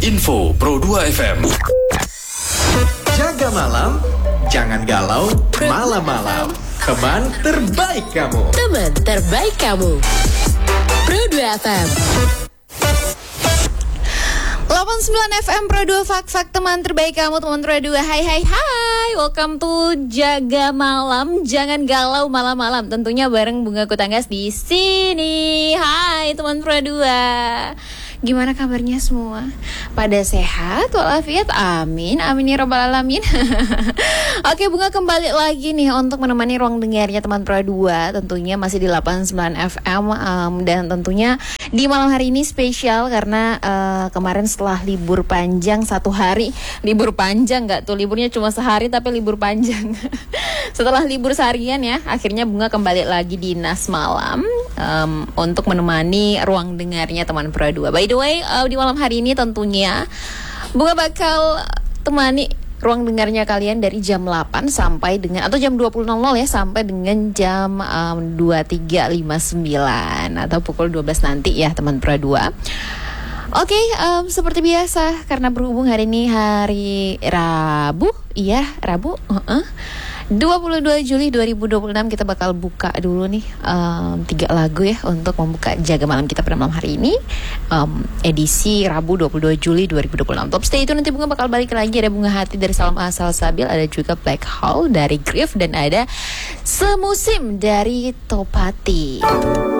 Info Pro 2 FM. Jaga malam, jangan galau malam-malam. Teman terbaik kamu. Teman terbaik kamu. Pro 2 FM. 89 FM Pro 2 Fak teman terbaik kamu, teman Pro 2. Hai. Welcome to Jaga Malam, jangan galau malam-malam. Tentunya bareng Bunga Kutanggas di sini. Hai teman Pro 2. Gimana kabarnya semua? Pada sehat walafiat? Amin ya rabbal alamin. Oke, Bunga kembali lagi nih untuk menemani ruang dengarnya teman Pro 2. Tentunya masih di 89 FM dan tentunya di malam hari ini spesial karena kemarin setelah libur panjang 1 hari. Libur panjang gak tuh? Liburnya cuma sehari tapi libur panjang. Setelah libur seharian ya, akhirnya Bunga kembali lagi di Nas Malam untuk menemani ruang dengarnya teman Pro 2. By the way, di malam hari ini tentunya Bunga bakal temani ruang dengarnya kalian dari jam 8 sampai dengan atau jam 20.00 ya sampai dengan jam 23.59 atau pukul 12 nanti ya teman Pro 2. Oke, seperti biasa karena berhubung hari ini hari Rabu, 22 Juli 2026 kita bakal buka dulu nih 3 lagu ya untuk membuka Jaga Malam kita pada malam hari ini, edisi Rabu 22 Juli 2026. Top stay itu nanti Bunga bakal balik lagi, ada Bunga Hati dari Salam Asal Sabil, ada juga Black Hole dari Griff, dan ada Semusim dari Topati.